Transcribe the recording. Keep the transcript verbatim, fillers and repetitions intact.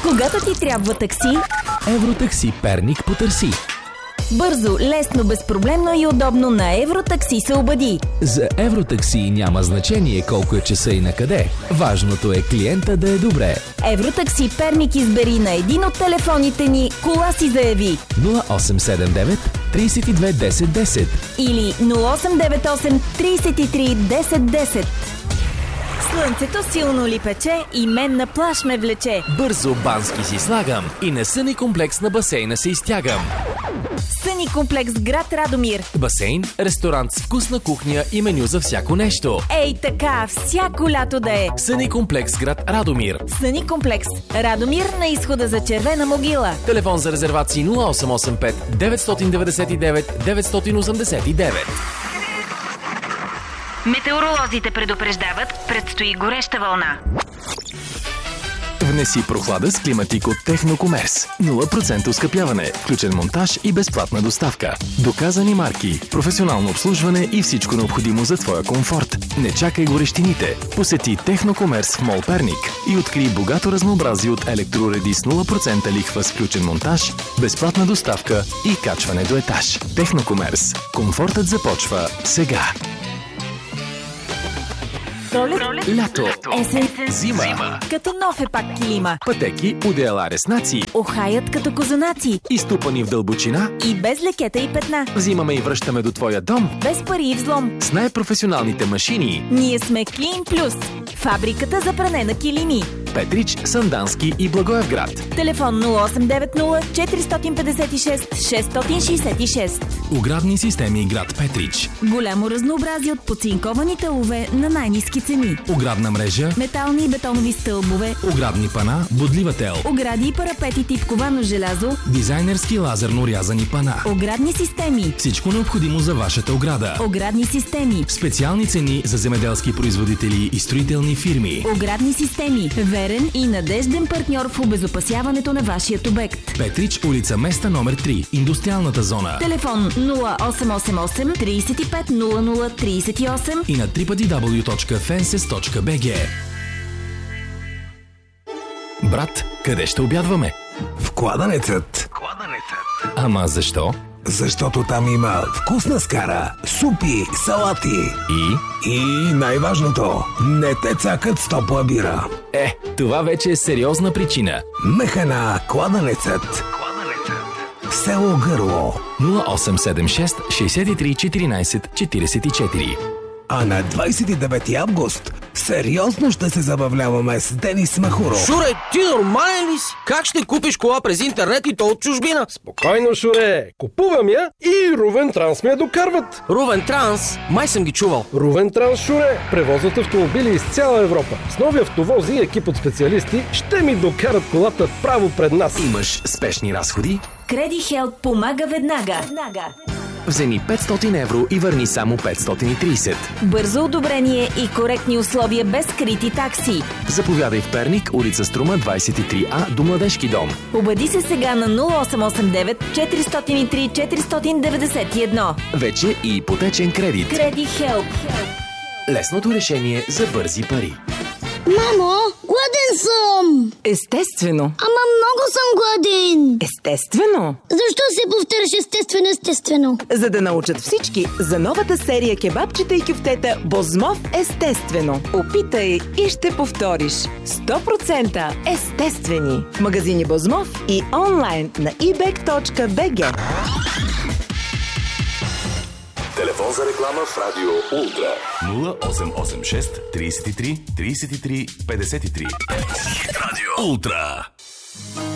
Когато ти трябва такси, Евротакси Перник потърси. Бързо, лесно, безпроблемно и удобно на Евротакси се обади. За Евротакси няма значение колко е часа и на къде. Важното е клиента да е добре. Евротакси Перник избери на един от телефоните ни, кола си заяви. нула осем седем девет тридесет и две десет десет Или нула осем девет осем тридесет и три десет десет. Слънцето силно ли пече и мен на плаж ме влече. Бързо бански си слагам и на съни комплекс на басейна се изтягам. Съни комплекс град Радомир. Басейн, ресторант с вкусна кухня и меню за всяко нещо. Ей така, всяко лято да е. Съни комплекс град Радомир. Съни комплекс Радомир на изхода за Червена могила. Телефон за резервации нула осем осем пет деветстотин деветдесет и девет деветстотин осемдесет и девет. Метеоролозите предупреждават, предстои гореща вълна. Внеси прохлада с климатик от Технокомерс. нула процента оскъпяване, включен монтаж и безплатна доставка. Доказани марки, професионално обслужване и всичко необходимо за твоя комфорт. Не чакай горещините. Посети Технокомерс в Мол Перник и открий богато разнообразие от електроуреди с нула процента лихва с включен монтаж, безплатна доставка и качване до етаж. Технокомерс. Комфортът започва сега. Пролет, Лято, есен, зима, зима. Като нов е пак килима. Пътеки, одеяла, реснаци, Охаят като козунаци. изтупани в дълбочина. И без лекета и петна. Взимаме и връщаме до твоя дом Без пари и взлом. с най-професионалните машини. Ние сме Клин Плюс. Фабриката за пране на килими. Петрич, Сандански и Благоевград. Телефон нула осем девет нула четири пет шест шест шест шест. Оградни системи град Петрич. Голямо разнообразие от подцинковани тълове на най-ниски цени. Оградна мрежа, Метални и бетонови стълбове, оградни пана, бодлива тел. огради и парапети тип ковано желязо, Дизайнерски лазерно рязани пана. оградни системи, Всичко необходимо за вашата ограда. оградни системи, Специални цени за земеделски производители и строителни фирми. оградни системи, верен и надежден партньор в обезопасяването на вашият обект. Петрич, улица Места номер три, индустриалната зона. Телефон нула осем осем осем тридесет и пет нула нула тридесет и осем. И на дабъл ю дабъл ю дабъл ю точка фенсес точка би джи. Брат, къде ще обядваме? В Кладенецът. Ама защо? Защото там има вкусна скара, супи, салати И? и най-важното, не те цакат с топла бира. Е, това вече е сериозна причина. Механа Кладенецът. Село Гърло. нула осем седем шест шестдесет и три четиринадесет четиридесет и четири. А на двадесет и девети август сериозно ще се забавляваме с Денис Махуров. Шуре, ти нормален ли си? Как ще купиш кола през интернет и то от чужбина? Спокойно, Шуре. Купувам я и Рувен Транс ме я докарват. Рувен Транс, май съм ги чувал. Рувен Транс, Шуре, превозват автомобили из цяла Европа. С нови автовози и екип от специалисти ще ми докарат колата право пред нас. Имаш спешни разходи? Креди Хелп помага веднага. Вземи петстотин евро и върни само петстотин и тридесет. Бързо одобрение и коректни условия без скрити такси. Заповядай в Перник, улица Струма двадесет и три А до Младежки дом. Обади се сега на нула осем осем девет четири нула три четири девет едно. Вече и ипотечен кредит. Креди Хелп. Лесното решение за бързи пари. Мамо, гладен съм! Естествено. Ама много съм гладен! Естествено. Защо се повтаряш естествено, естествено? За да научат всички за новата серия кебабчета и кюфтета Бозмов естествено. Опитай и ще повториш. сто процента естествени. В магазини Бозмов и онлайн на и бек точка би джи. Телефон за реклама в Радио Ултра нула осем осем шест тридесет и три тридесет и три петдесет и три. Радио Ултра.